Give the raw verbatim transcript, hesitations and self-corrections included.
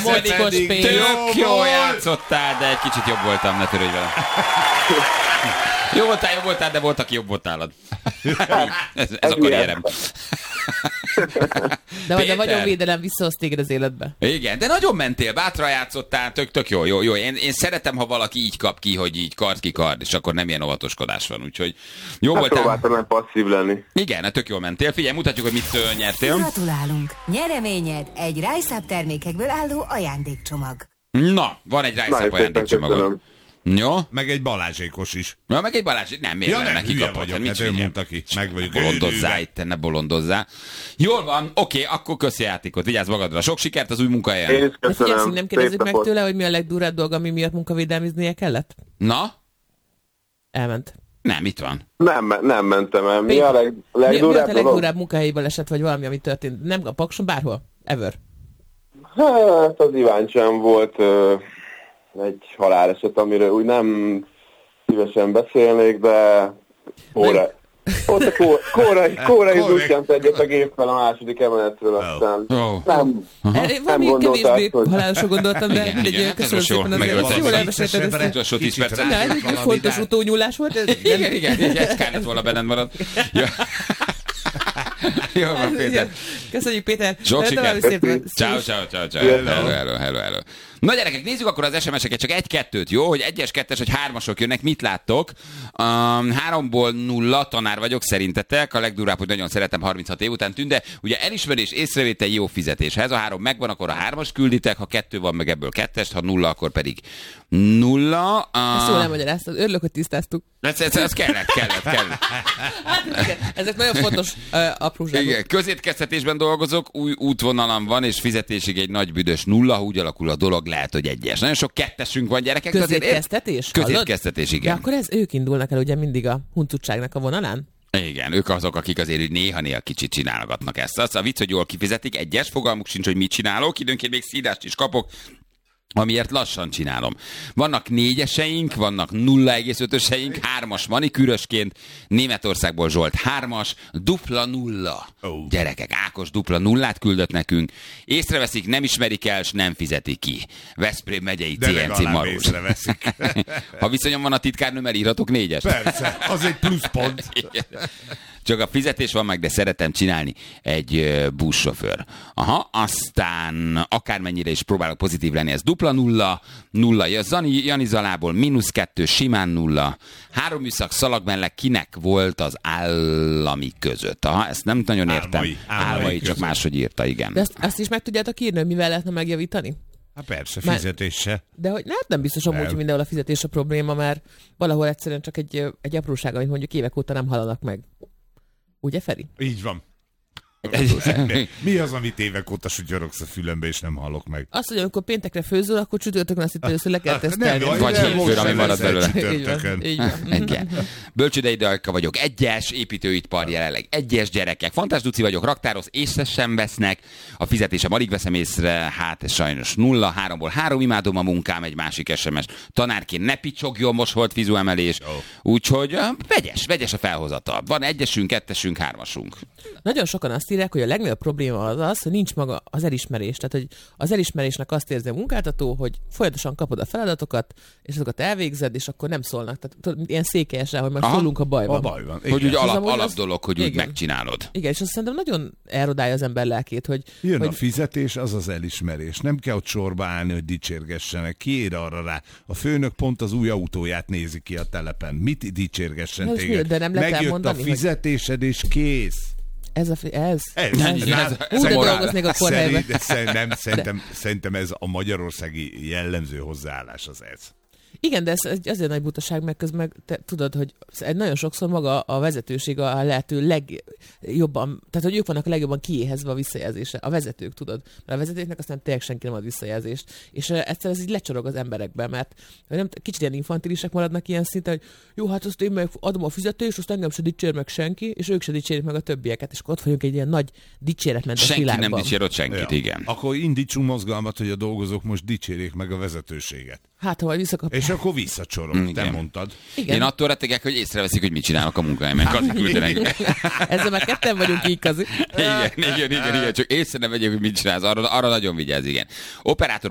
mocskos pénz. Tök jó játszottál, de egy kicsit jobb voltam, ne törődj velem. Jó voltál, jó voltál, de volt, aki jobb volt nálad. Ez, ez a karrierem. De vagy a vagyonvédelem visszahoz téged az életbe. Igen, de nagyon mentél, bátran játszottál, tök, tök jó, jó, jó. Én, én szeretem, ha valaki így kap ki, hogy így kard ki kard, és akkor nem ilyen óvatoskodás van, úgyhogy jó hát voltál. Próbáltam nem passzív lenni. Igen, tök jól mentél. Figyelj, mutatjuk, hogy mit uh, nyertél. Gratulálunk! Nyereményed egy Rise-Up termékekből álló ajándékcsomag. Na, van egy Rise-Up ajándékcsomagod. Jó. Meg egy Balázsékos is. Ja, meg egy Balázs, nem, miért ja, nem, neki kapott? Vagyok, hát ő mondta ki. Meg vagyok. Bolondozzá itt, ne bolondozzá. Jól van, oké, akkor köszi a játékot. Vigyázz magadra. Sok sikert az új munkahelyen. Én is De figyelsz, köszönöm. nem kérdezzük meg tőle, hogy mi a legdurább dolga, ami miatt munkavédelmiznie kellett? Na? Elment. Nem, itt van. Nem, nem mentem el. Mi Péter, a leg, Mi, mi legdurább a te legdurább munkahelyi baleset, vagy valami, ami történt? Nem a Pakson, bárhol? Ever? Hát az Iváncsán volt uh, egy haláleset, amiről úgy nem szívesen beszélnék, de óra. Ott a kó, kórai, kórai zúzsant egyet a géppel a második emeletről, aztán Oh. nem, nem Valami gondolták, kevésbé hogy... halálosra gondoltam, de Igen, mindegy, igen, köszönöm ez most szépen jó, azért. megöltem. Jól elmesélted ezt. Utolsó tíz perc. Na, ez egy fontos utónyúlás volt. Ez Igen, igen, igen, ez kellett volna benned marad. Ja. Jó van, Péter. Köszönjük, Péter. Sok sikert. Szépen. Ciao, ciao, ciao, ciao. Hello, hello, hello, hello. Na gyerekek, nézzük akkor az es em es-eket, csak egy-kettőt, jó? Hogy egyes, kettes, vagy hármasok jönnek, mit láttok? Um, háromból nulla, tanár vagyok, szerintetek. A legdurább, hogy nagyon szeretem harminchat év után tűnt, de ugye elismerés, észrevétel, jó fizetés. Ha ez a három megvan, akkor a hármas külditek, ha kettő van, meg ebből kettest, ha nulla, akkor pedig nulla. Uh, Ezt jól elmagyaráztad. Örülök, hogy tisztáztuk. Ez, ez, ez kellett, kellett, kellett. Hát, igen, ezek nagyon fontos uh, apróságok. Igen, közétkeztetésben dolgozok, új útvonalam van, és fizetésig egy nagy büdös nulla, ha úgy alakul a dolog, lehet, hogy egyes. Nagyon sok kettesünk van, gyerekek. Közétkeztetés? Közétkeztetés, igen. Ja, akkor ez, ők indulnak el ugye mindig a huncutságnak a vonalán? Igen, ők azok, akik azért úgy néha-néha kicsit csinálgatnak ezt. Az a vicc, hogy jól kifizetik, egyes, fogalmuk sincs, hogy mit csinálok, időnként még szídást is kapok, amiért lassan csinálom. Vannak négyeseink, vannak nulla egész ötöseink, hármas manikűrösként, Németországból Zsolt hármas, dupla nulla. Oh. Gyerekek, Ákos dupla nullát küldött nekünk. Észreveszik, nem ismerik el, és nem fizetik ki. Veszprém megyei cé en cé Marós. Ha viszonyom van a titkárnőmmel, írhatok négyes. Persze, az egy pluszpont. Csak a fizetés van meg, de szeretem csinálni egy uh, buszsofőr. Aha, aztán akármennyire is próbálok pozitív lenni, ez dupla nulla, nulla Zani, Jani Zalából, mínusz kettő, simán nulla. Három műszak szalag mellett kinek volt az állami között? Aha, ezt nem nagyon értem. Álmai, álmai, álmai csak máshogy írta, igen. De azt, azt is meg tudjátok írni, hogy mivel lehetne megjavítani? Hát persze, Már- fizetése. De hogy hát nem biztos amúgy, Nem. hogy mindenhol a fizetés a probléma, mert valahol egyszerűen csak egy, egy apróság, amit mondjuk évek óta nem hallanak meg. Ugye, Feri? Így van. Mi az, amit évek óta sutyorogsz a fülembe, és nem hallok meg? Azt, hogy amikor péntekre főzöl, akkor csütörtökön azt itt először le kell Nem, tesztelni. vagy Vagy nem, hétfőn, most ami sem marad leszel belőle. csütörtökön. Így van, így van. Igen. Bölcsődei Dajka vagyok, egyes, építőipar jelenleg, egyes gyerekek, Fantás Duci vagyok, raktáros, észre sem vesznek, a fizetésem alig veszem észre, hát ez sajnos nulla, háromból három, imádom a munkám, egy másik es em es, tanárként ne picsogjon, most volt fizuemelés, úgyhogy uh, vegyes, vegyes a felhozata. Van egyesünk, kettesünk, hármasunk. Nagyon sokan azt írják, hogy a legnagyobb probléma az az, hogy nincs maga az elismerés. Tehát, hogy az elismerésnek azt érzi a munkáltató, hogy folyamatosan kapod a feladatokat, és azokat elvégzed, és akkor nem szólnak. Tehát tudod, ilyen székelyesen, hogy majd Aha. szólunk, a baj van. A baj van. Hogy úgy Igen. alap, amúgy alap az- dolog, hogy úgy igen. megcsinálod. Igen, és azt szerintem nagyon elrodálja az ember lelkét, hogy... Jön hogy a fizetés, az az elismerés. Nem kell ott sorba állni, hogy dicsérgessenek. Ki ér arra rá? A főnök pont az új autóját nézi ki a telepen. Mit dicsérgessen Na, és téged? mi, de nem lehet Megjött elmondani, a hogy- fizetésed, és kész. ez a... fi- Ez? Ez, Ez- ez, ez- Hú, de morál. dolgoznék a kórhelyben. Szerint, szerint, nem, szerintem, szerintem ez a magyarországi jellemző hozzáállás az ez. Igen, de ez egy azért nagy butaság, meg közben meg te tudod, hogy nagyon sokszor maga a vezetőség a lehető legjobban, tehát hogy ők vannak a legjobban kiéhezve a visszajelzésre. A vezetők, tudod. Mert a vezetőknek aztán tényleg senki nem ad visszajelzést. És uh, egyszer ez így lecsorog az emberekben, mert nem, kicsit ilyen infantilisek maradnak ilyen szinten, hogy jó, hát azt én meg adom a fizetést, azt engem se dicsér meg senki, és ők se dicsérik meg a többieket. És akkor ott vagyunk egy ilyen nagy dicséretmentes Senki világban. nem dicsérod senkit, igen. Akkor indítsunk mozgalmat, hogy a dolgozók most dicsérjék meg a vezetőséget. Hát, ha majd visszakap... És akkor visszacsorog, Igen. te mondtad. Igen. Én attól rettegek, hogy észreveszik, hogy mit csinálok a munkahelyemen. Kazi küldenek. Ezzel már ketten vagyunk így, Kazi. Igen, igen, igen, igen, csak észre nem vegyek, hogy mit csinálsz. Arra, arra nagyon vigyázz, igen. Operátor